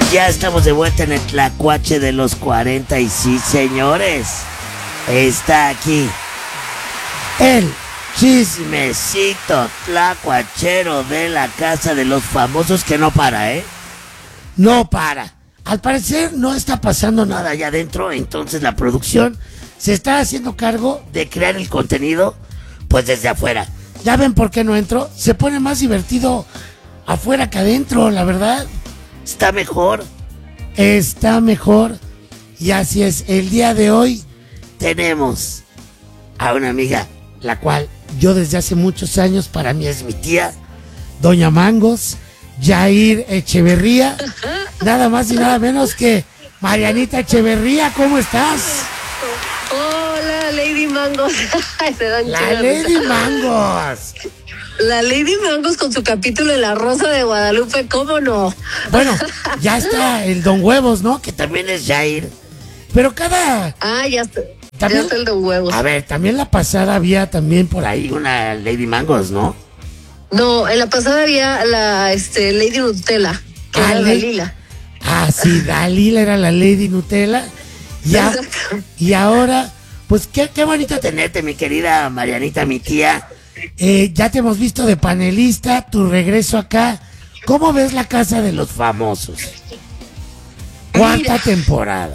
Ya estamos de vuelta en el Tlacuache de los 40 y sí, señores, está aquí el chismecito tlacuachero de la Casa de los Famosos que no para, ¿eh? No para. Al parecer no está pasando nada allá adentro, entonces la producción se está haciendo cargo de crear el contenido pues desde afuera. ¿Ya ven por qué no entro? Se pone más divertido afuera que adentro, la verdad. Está mejor. Está mejor. Y así es, el día de hoy tenemos a una amiga, la cual yo desde hace muchos años, para mí es mi tía, Doña Mangos, Yair Echeverría, nada más y nada menos que Marianita Echeverría. ¿Cómo estás? Hola, Lady Mangos. La Lady Mangos. La Lady Mangos con su capítulo de La Rosa de Guadalupe, ¿cómo no? Bueno, ya está el Don Huevos, ¿no? Que también es Yair. Pero cada... Ya está. También, ya está el Don Huevos. A ver, también la pasada había también por ahí una Lady Mangos, ¿no? No, en la pasada había la Lady Nutella, que era Dalila. Sí, Dalila era la Lady Nutella. Y ahora, pues qué bonito tenerte, mi querida Marianita, mi tía. Ya te hemos visto de panelista, tu regreso acá. ¿Cómo ves la Casa de los Famosos? ¿Cuánta temporada?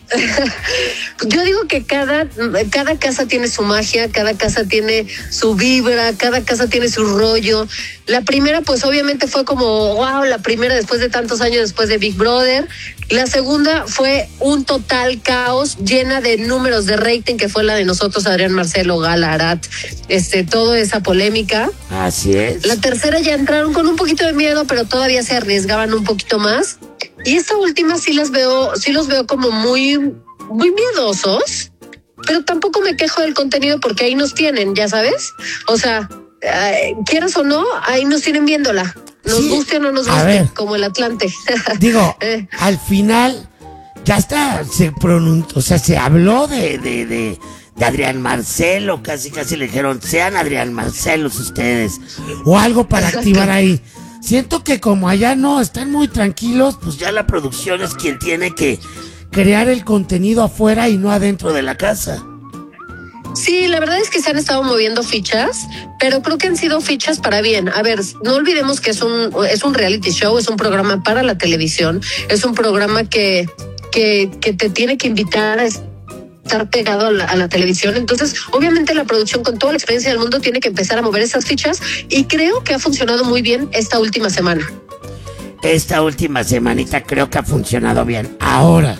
Yo digo que cada casa tiene su magia, cada casa tiene su vibra, cada casa tiene su rollo. La primera pues obviamente fue como wow, la primera después de tantos años después de Big Brother. La segunda fue un total caos, llena de números de rating, que fue la de nosotros, Adrián Marcelo, Gala, Arat, toda esa polémica. Así es. La tercera ya entraron con un poquito de miedo, pero todavía se arriesgaban un poquito más. Y esta última sí los veo como muy miedosos, pero tampoco me quejo del contenido porque ahí nos tienen, ya sabes. O sea, quieras o no, ahí nos tienen viéndola. Nos guste o no nos guste, como el Atlante. Digo, al final ya está, se habló de Adrián Marcelo, casi le dijeron, sean Adrián Marcelos ustedes, o algo para activar ahí. Siento que como allá no están muy tranquilos, pues ya la producción es quien tiene que crear el contenido afuera y no adentro de la casa. Sí, la verdad es que se han estado moviendo fichas, pero creo que han sido fichas para bien. A ver, no olvidemos que es un reality show, es un programa para la televisión, es un programa que te tiene que invitar a estar pegado a la televisión. Entonces, obviamente la producción con toda la experiencia del mundo tiene que empezar a mover esas fichas y creo que ha funcionado muy bien esta última semana. Esta última semanita creo que ha funcionado bien. Ahora,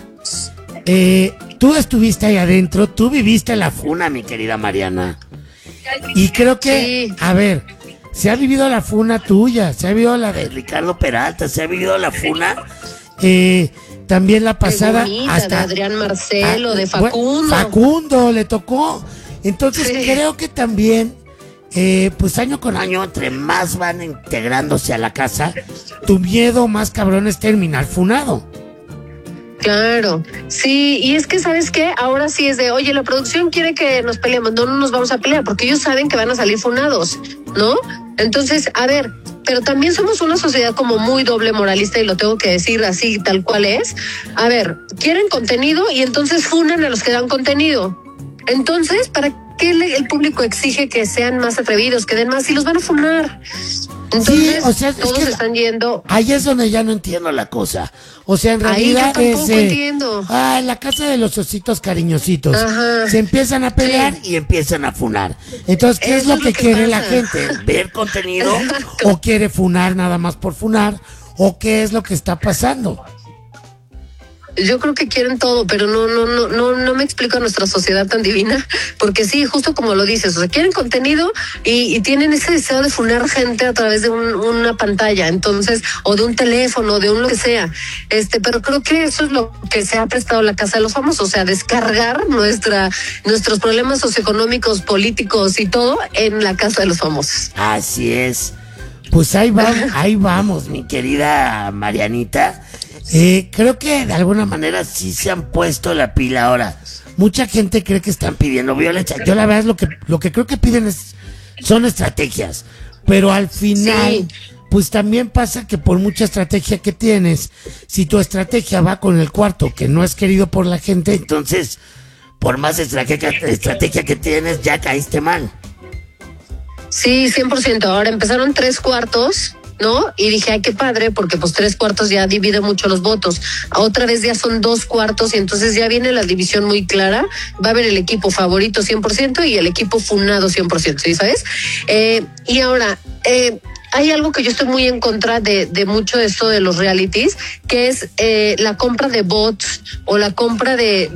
tú estuviste ahí adentro, tú viviste la funa, mi querida Mariana. Y creo que, sí. A ver, se ha vivido la funa tuya, se ha vivido la de Ricardo Peralta, se ha vivido la funa... también la pasada bonita, hasta de Adrián Marcelo, de Facundo. Facundo le tocó. Entonces creo que también, pues año con año, entre más van integrándose a la casa, tu miedo más cabrón es terminar funado. Claro, sí, y es que ¿sabes qué? Ahora sí es de, oye, la producción quiere que nos peleemos, no nos vamos a pelear, porque ellos saben que van a salir funados, ¿no? Entonces, a ver, pero también somos una sociedad como muy doble moralista y lo tengo que decir así, tal cual es. A ver, quieren contenido y entonces funan a los que dan contenido. Entonces, ¿para qué el público exige que sean más atrevidos, que den más si los van a funar? Entonces, sí, o sea, todos es que están yendo. Ahí es donde ya no entiendo la cosa. O sea, en realidad ahí yo tampoco entiendo. La casa de los ositos cariñositos. Ajá. Se empiezan a pelear y empiezan a funar. Entonces, ¿qué es lo que quiere la gente? ¿Ver contenido? Exacto. ¿O quiere funar nada más por funar? ¿O qué es lo que está pasando? Yo creo que quieren todo, pero no me explico a nuestra sociedad tan divina, porque sí, justo como lo dices, o sea, quieren contenido y tienen ese deseo de funar gente a través de una pantalla, entonces, o de un teléfono, de un lo que sea, pero creo que eso es lo que se ha prestado la Casa de los Famosos, o sea, descargar nuestros problemas socioeconómicos, políticos y todo en la Casa de los Famosos. Así es. Pues ahí vamos, mi querida Marianita. Creo que de alguna manera sí se han puesto la pila ahora. Mucha gente cree que están pidiendo violencia. Yo la verdad lo que creo que piden son estrategias. Pero al final, pues también pasa que por mucha estrategia que tienes, si tu estrategia va con el cuarto que no es querido por la gente, Entonces, por más estrategia que tienes, ya caíste mal. Sí, 100%. Ahora empezaron 3/4, ¿no? Y dije, ay, qué padre, porque pues 3/4 ya divide mucho los votos. Otra vez ya son 2/4 y entonces ya viene la división muy clara. Va a haber el equipo favorito 100% y el equipo funado 100%, ¿sí sabes? Y ahora, hay algo que yo estoy muy en contra de mucho de esto de los realities, que es la compra de bots o la compra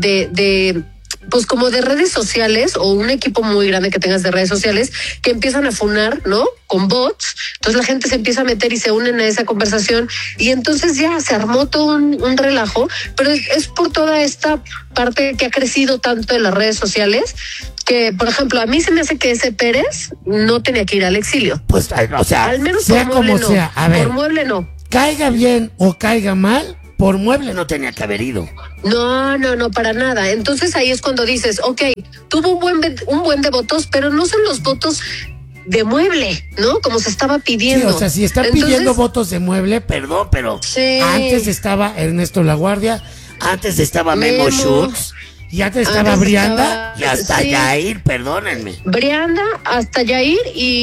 de pues como de redes sociales o un equipo muy grande que tengas de redes sociales que empiezan a funar, ¿no? Con bots. Entonces la gente se empieza a meter y se unen a esa conversación y entonces ya se armó todo un relajo, pero es por toda esta parte que ha crecido tanto en las redes sociales que, por ejemplo, a mí se me hace que ese Pérez no tenía que ir al exilio. Pues, o sea, Al menos sea por mueble como no. sea, a ver. Por mueble no. caiga bien o caiga mal, por mueble no tenía que haber ido. No, para nada. Entonces ahí es cuando dices, ok, tuvo un buen de votos, pero no son los votos de mueble, ¿no? Como se estaba Sí, pidiendo. o sea, si están Entonces, pidiendo votos de mueble, Perdón, pero sí. antes estaba Ernesto Laguardia antes estaba Memo Schutz y antes estaba Antes Brianda. estaba- y hasta sí. Yair, perdónenme. Brianda hasta Yair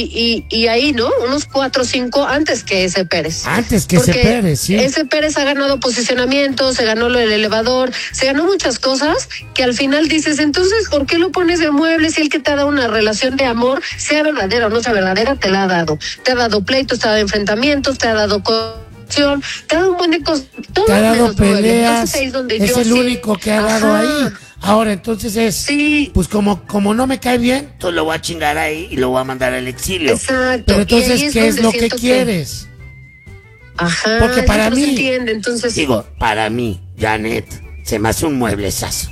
y ahí, ¿no? Unos 4 o 5 antes que ese Pérez. Antes que ese Porque Pérez, sí. Ese Pérez ha ganado posicionamiento, se ganó lo del elevador, se ganó muchas cosas que al final dices, entonces, ¿por qué lo pones de mueble si el que te ha dado una relación de amor, sea verdadera o no sea verdadera, te la ha dado? Te ha dado pleitos, te ha dado enfrentamientos, te ha dado te ha dado un buen de cosas. Te ha dado menos mueble. peleas, Entonces, ahí es donde es yo el sí- único que ha dado Ajá. ahí. Ahora, entonces es, Sí. pues como no me cae bien, Entonces lo voy a chingar ahí y lo voy a mandar al exilio. Exacto. pero Y entonces, ahí ¿qué es donde lo que siento quieres? Ajá. Porque es para que no mí- se entiende, entonces. Digo, para mí, Janet, se me hace un mueblezazo.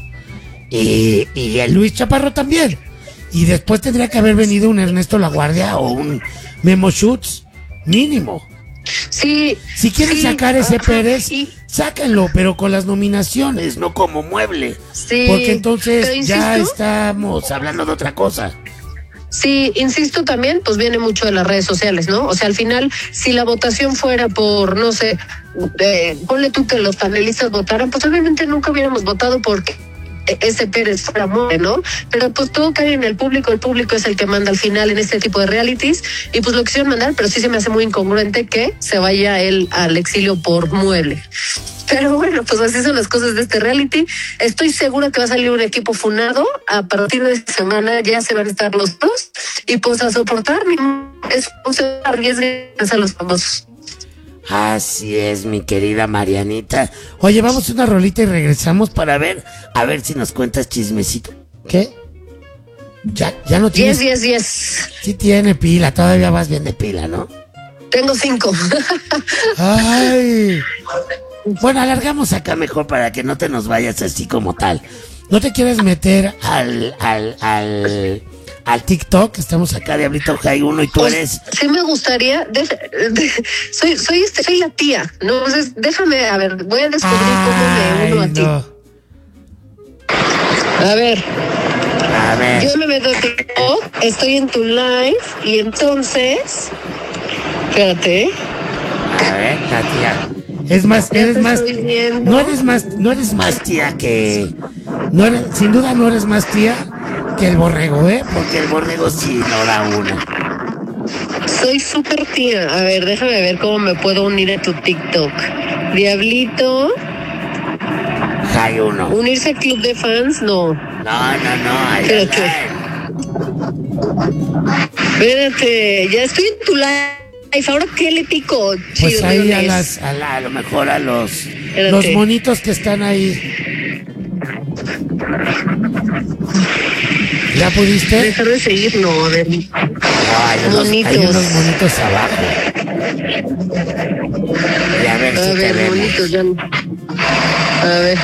Y el Luis Chaparro también. Y después tendría que haber venido un Ernesto Laguardia o un Memo Schutz, mínimo. Sí. Si quieren sí, sacar ese ajá, Pérez, y- sáquenlo, pero con las nominaciones. no como mueble. sí, Porque entonces pero ya insisto, estamos Hablando de otra cosa. Sí, insisto también, pues viene mucho de las redes sociales, ¿no? O sea, al final, si la votación fuera por, no sé, ponle tú que los panelistas votaran, pues obviamente nunca hubiéramos votado porque ese Pérez fuera muere, ¿no? Pero pues todo cae en el público es el que manda al final en este tipo de realities, y pues lo quisieron mandar, pero sí se me hace muy incongruente que se vaya él al exilio por mueble. Pero bueno, pues así son las cosas de este reality. Estoy segura que va a salir un equipo funado. A partir de esta semana ya se van a estar los dos. Y pues a soportar, es no se arriesguen a los famosos. Así es, mi querida Marianita. Oye, vamos a una rolita y regresamos Para ver, a ver si nos cuentas chismecito. ¿Qué? Ya no tienes. 10. Sí tiene pila, todavía vas bien de Pila, ¿no? Tengo 5. Ay. Bueno, alargamos acá. Acá mejor para que no te nos vayas así como tal. ¿No te quieres meter Al TikTok? Estamos acá. acá Diablito High 1 y tú eres. Sí me gustaría. Soy la tía, ¿no? Entonces, déjame, a ver, voy a descubrir cómo me uno a ti. no. A ver. A ver. Yo me meto a TikTok, estoy en tu live y entonces. Espérate. A ver, Katia. Es más, Ya eres te más. estoy viendo. No eres más Más tía que. sin duda no eres más tía que el borrego, ¿eh? Porque el borrego sí no da una. Soy súper tía. A ver, déjame ver cómo me puedo unir a tu TikTok. Diablito, High 1. unirse al club de fans, no. No. Ahí Espérate. Espérate, ya estoy en tu live. ¿Ahora qué le pico? Pues Chido, ahí a Leones. A lo mejor a los. Espérate. los monitos que están ahí. ¿Ya pudiste? Dejar de seguir, no, a ver. Ay, Monitos. Hay unos monitos abajo. Y a ver A si te ver, vemos. bonitos, ya. A ver.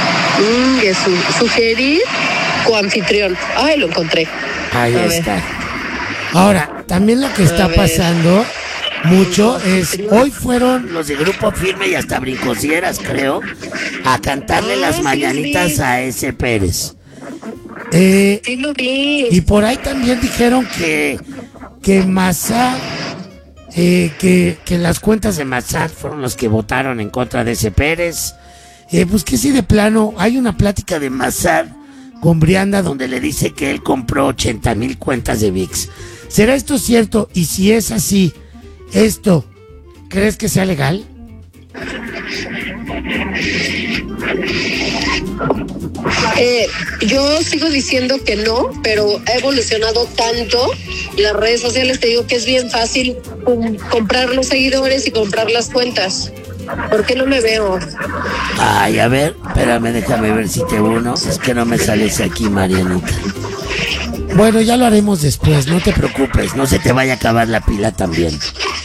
Sugerir coanfitrión. Ay, lo encontré. Ahí A ver. está. Ahora, también lo que está A ver. pasando mucho es, hoy fueron, Los de Grupo Firme y hasta Brincosieras, creo, a cantarle Ah, las sí, mañanitas sí. a ese Pérez. Sí lo vi. y por ahí también dijeron que Maza que las cuentas de Massad fueron los que votaron en contra de ese Pérez. Pues que sí, de plano, hay una plática de Massad con Brianda donde le dice que él compró 80,000 cuentas de ViX. ¿Será esto cierto? Y si es así, ¿esto crees que sea legal? Yo sigo diciendo que no, pero ha evolucionado tanto las redes sociales, te digo que es bien fácil comprar los seguidores y comprar las cuentas. ¿Por qué no me veo? Ay, a ver, espérame, déjame ver si te uno. Es que no me sales aquí, Marianita. Bueno, ya lo haremos después, no te preocupes. No se te vaya a acabar la pila también.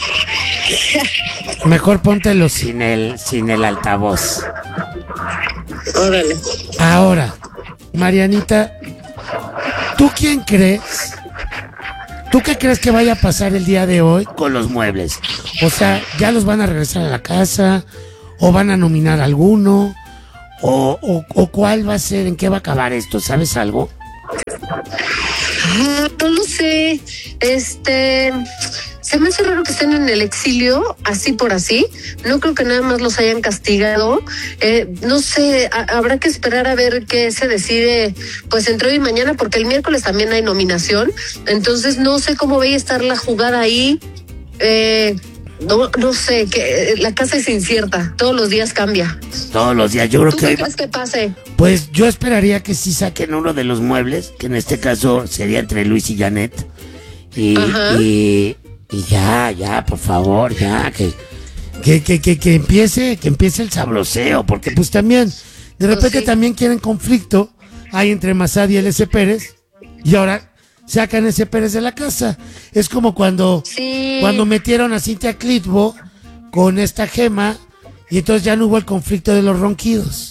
Mejor póntelo sin el altavoz. Órale. Ahora, Marianita, ¿tú quién crees? ¿Tú qué crees que vaya a pasar el día de hoy con los muebles? O sea, ¿ya los van a regresar a la casa? ¿O van a nominar a alguno? ¿O cuál va a ser? ¿En qué va a acabar esto? ¿Sabes algo? No lo sé. Se me hace raro que estén en el exilio, así por así. No creo que nada más los hayan castigado. No sé, habrá que esperar a ver qué se decide, pues entre hoy y mañana, porque el miércoles también hay nominación. Entonces no sé cómo vaya a estar la jugada ahí. No sé, que la casa es incierta. Todos los días cambia. Todos los días, yo creo que... ¿Tú qué crees que pase? Pues yo esperaría que sí saquen uno de los muebles, que en este caso sería entre Luis y Janet. Y ya, por favor, ya, que empiece el sabroseo, porque pues también, de repente sí. También quieren conflicto, hay entre Massad y el S. Pérez, y ahora sacan ese Pérez de la casa. Es como cuando metieron a Cintia Clitbo con esta Gema, y entonces ya no hubo el conflicto de los ronquidos.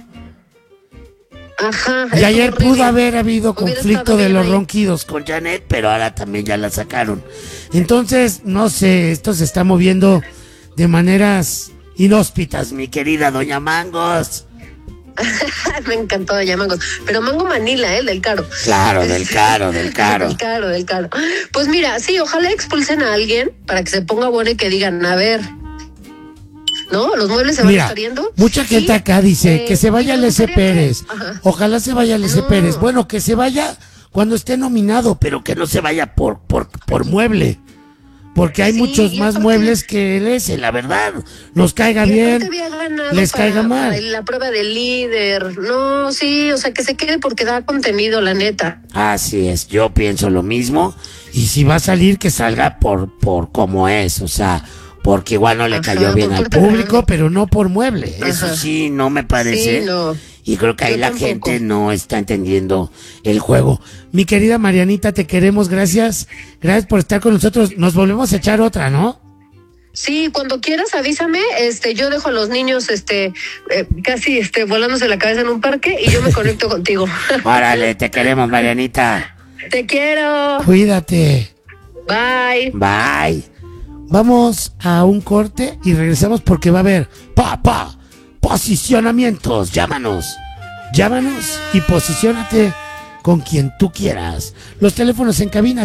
Ajá. Y ayer pudo haber habido conflicto de los ahí. Ronquidos con Janet, pero ahora también ya la sacaron. Entonces, no sé, esto se está moviendo de maneras inhóspitas, mi querida Doña Mangos. Me encantó Doña Mangos. Pero Mango Manila, del caro. Claro, del caro. Del caro. Pues mira, sí, ojalá expulsen a alguien para que se ponga bueno y que digan, a ver, ¿no? Los muebles se van a estar yendo. Mucha gente acá dice que se vaya el S. Pérez. Ojalá se vaya el S. Pérez. Bueno, que se vaya cuando esté nominado, pero que no se vaya por mueble. Porque hay muchos más muebles que el S, la verdad. Nos caiga bien, les caiga mal. La prueba del líder. No, sí, o sea, que se quede porque da contenido, la neta. Así es, yo pienso lo mismo. Y si va a salir, que salga por como es, o sea... Porque igual no le cayó bien al público, pero no por mueble. Eso sí, no me parece. Sí, no. Y creo que ahí la gente no está entendiendo el juego. Mi querida Marianita, te queremos, gracias. Gracias por estar con nosotros. Nos volvemos a echar otra, ¿no? Sí, cuando quieras avísame, yo dejo a los niños casi volándose la cabeza en un parque y yo me conecto contigo. Órale, te queremos, Marianita. Te quiero. Cuídate. Bye. Bye. Vamos a un corte y regresamos porque va a haber posicionamientos. Llámanos y posiciónate con quien tú quieras. Los teléfonos en cabina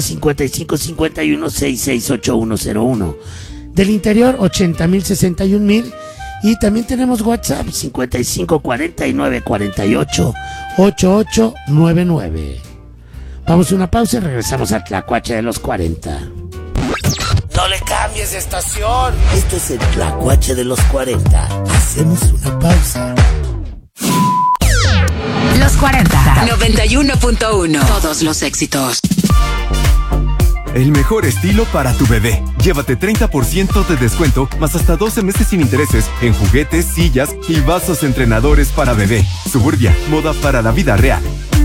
5551-668101. Del interior 80,061,000. Y también tenemos WhatsApp 5549488899. Vamos a una pausa y regresamos a Tlacuache de los 40. No le cambies de estación. Esto es el Tlacuache de los 40. Hacemos una pausa. Los 40 91.1. Todos los éxitos. El mejor estilo para tu bebé. Llévate 30% de descuento más hasta 12 meses sin intereses en juguetes, sillas y vasos entrenadores para bebé. Suburbia, moda para la vida real.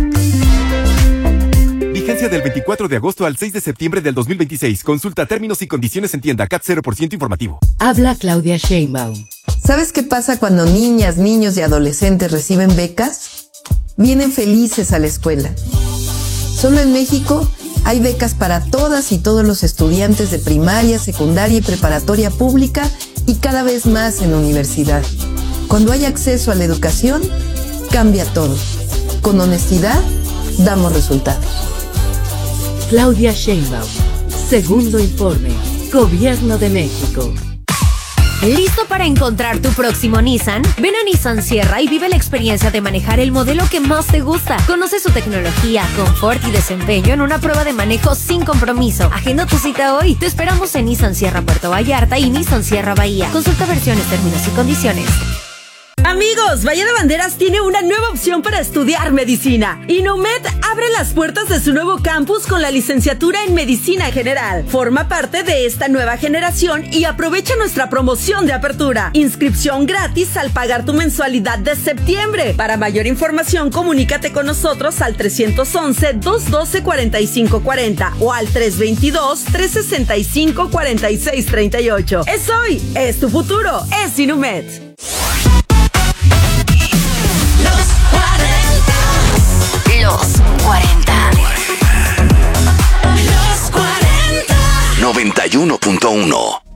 Vigencia del 24 de agosto al 6 de septiembre del 2026. Consulta términos y condiciones en tienda. CAT 0% informativo. Habla Claudia Sheinbaum. ¿Sabes qué pasa cuando niñas, niños y adolescentes reciben becas? Vienen felices a la escuela. Solo en México hay becas para todas y todos los estudiantes de primaria, secundaria y preparatoria pública y cada vez más en universidad. Cuando hay acceso a la educación, cambia todo. Con honestidad, damos resultados. Claudia Sheinbaum. Segundo informe. Gobierno de México. ¿Listo para encontrar tu próximo Nissan? Ven a Nissan Sierra y vive la experiencia de manejar el modelo que más te gusta. Conoce su tecnología, confort y desempeño en una prueba de manejo sin compromiso. Agenda tu cita hoy. Te esperamos en Nissan Sierra Puerto Vallarta y Nissan Sierra Bahía. Consulta versiones, términos y condiciones. Amigos, Bahía de Banderas tiene una nueva opción para estudiar medicina. Inumet abre las puertas de su nuevo campus con la licenciatura en Medicina General. Forma parte de esta nueva generación y aprovecha nuestra promoción de apertura. Inscripción gratis al pagar tu mensualidad de septiembre. Para mayor información, comunícate con nosotros al 311-212-4540 o al 322-365-4638. Es hoy, es tu futuro, es Inumet. Los 40. Los 40. 91.1